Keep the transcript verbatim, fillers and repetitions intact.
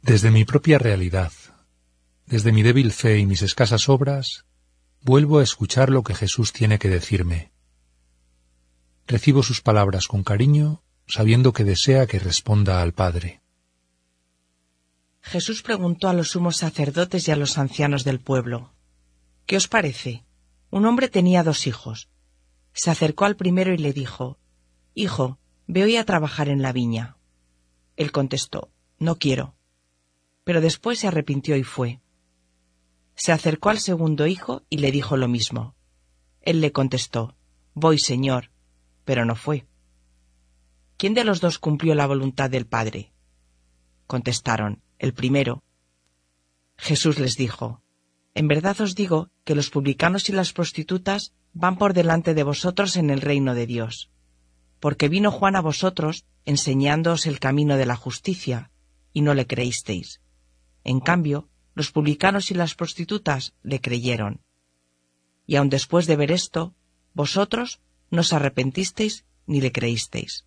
Desde mi propia realidad, desde mi débil fe y mis escasas obras, vuelvo a escuchar lo que Jesús tiene que decirme. Recibo sus palabras con cariño, sabiendo que desea que responda al Padre. Jesús preguntó a los sumos sacerdotes y a los ancianos del pueblo: ¿Qué os parece? Un hombre tenía dos hijos. Se acercó al primero y le dijo: Hijo, ve hoy a trabajar en la viña. Él contestó: No quiero. Pero después se arrepintió y fue. Se acercó al segundo hijo y le dijo lo mismo. Él le contestó: Voy, Señor, pero no fue. ¿Quién de los dos cumplió la voluntad del Padre? Contestaron: El primero. Jesús les dijo: En verdad os digo que los publicanos y las prostitutas van por delante de vosotros en el reino de Dios. Porque vino Juan a vosotros enseñándoos el camino de la justicia, y no le creísteis. En cambio, los publicanos y las prostitutas le creyeron. Y aun después de ver esto, vosotros no os arrepentisteis ni le creísteis.